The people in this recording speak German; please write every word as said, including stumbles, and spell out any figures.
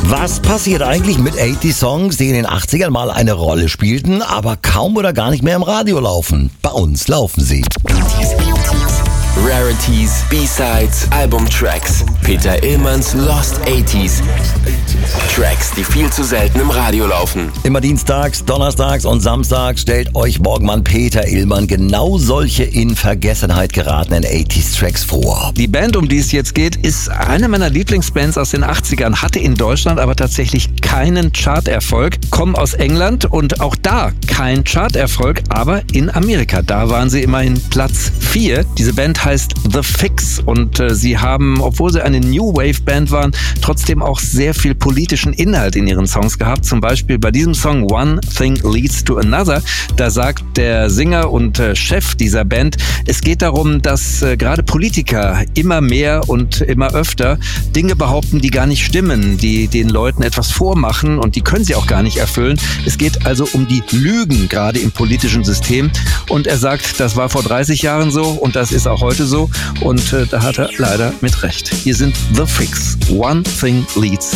Was passiert eigentlich mit achtzig Songs, die in den achtzigern mal eine Rolle spielten, aber kaum oder gar nicht mehr im Radio laufen? Bei uns laufen sie. Rarities, B-Sides, Albumtracks. Peter Illmanns Lost achtziger. Tracks, die viel zu selten im Radio laufen. Immer dienstags, donnerstags und samstags stellt euch Morgenmann Peter Illmann genau solche in Vergessenheit geratenen achtziger-Tracks vor. Die Band, um die es jetzt geht, ist eine meiner Lieblingsbands aus den achtzigern, hatte in Deutschland aber tatsächlich keinen Charterfolg, kommen aus England und auch da kein Charterfolg, aber in Amerika, da waren sie immerhin Platz vier. Diese Band heißt The Fix und äh, sie haben, obwohl sie eine New Wave Band waren, trotzdem auch sehr viel politischen Inhalt in ihren Songs gehabt. Zum Beispiel bei diesem Song One Thing Leads to Another, da sagt der Sänger und äh, Chef dieser Band, es geht darum, dass äh, gerade Politiker immer mehr und immer öfter Dinge behaupten, die gar nicht stimmen, die den Leuten etwas vormachen und die können sie auch gar nicht erfüllen. Es geht also um die Lügen, gerade im politischen System. Und er sagt, das war vor dreißig Jahren so und das ist auch heute so. Und äh, da hat er leider mit recht. Hier sind The Fix. One Thing Leads